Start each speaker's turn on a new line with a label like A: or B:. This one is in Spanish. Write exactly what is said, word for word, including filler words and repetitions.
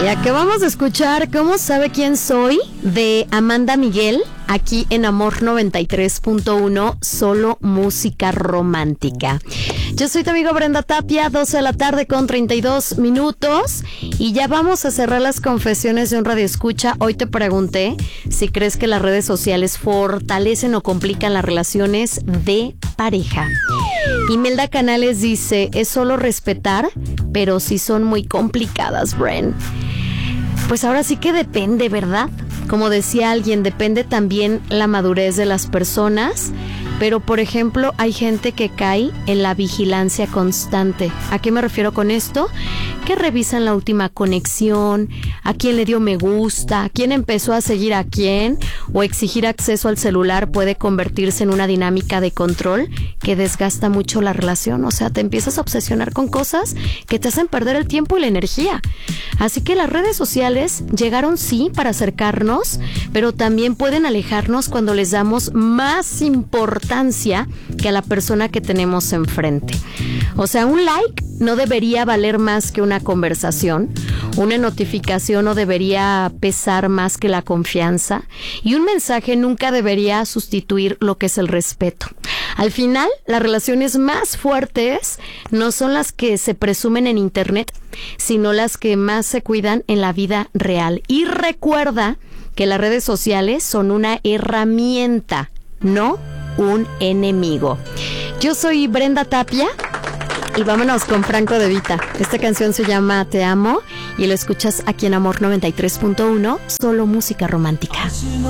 A: Y acabamos de escuchar ¿Cómo sabe quién soy? De Amanda Miguel, aquí en Amor noventa y tres punto uno, solo música romántica. Yo soy tu amigo Brenda Tapia, doce de la tarde con treinta y dos minutos, y ya vamos a cerrar las confesiones de un radioescucha. Hoy te pregunté si crees que las redes sociales fortalecen o complican las relaciones de pareja. Imelda Canales dice, es solo respetar, pero sí son muy complicadas, Bren. Pues ahora sí que depende, ¿verdad? Como decía alguien, depende también la madurez de las personas. Pero, por ejemplo, hay gente que cae en la vigilancia constante. ¿A qué me refiero con esto? Que revisan la última conexión, a quién le dio me gusta, quién empezó a seguir a quién, o exigir acceso al celular puede convertirse en una dinámica de control que desgasta mucho la relación. O sea, te empiezas a obsesionar con cosas que te hacen perder el tiempo y la energía. Así que las redes sociales llegaron sí para acercarnos, pero también pueden alejarnos cuando les damos más importancia que a la persona que tenemos enfrente. O sea, un like no debería valer más que una conversación, una notificación no debería pesar más que la confianza, y un mensaje nunca debería sustituir lo que es el respeto. Al final, las relaciones más fuertes no son las que se presumen en internet, sino las que más se cuidan en la vida real. Y recuerda que las redes sociales son una herramienta, no un enemigo. Yo soy Brenda Tapia y vámonos con Franco De Vita. Esta canción se llama Te Amo y lo escuchas aquí en Amor noventa y tres punto uno, solo música romántica.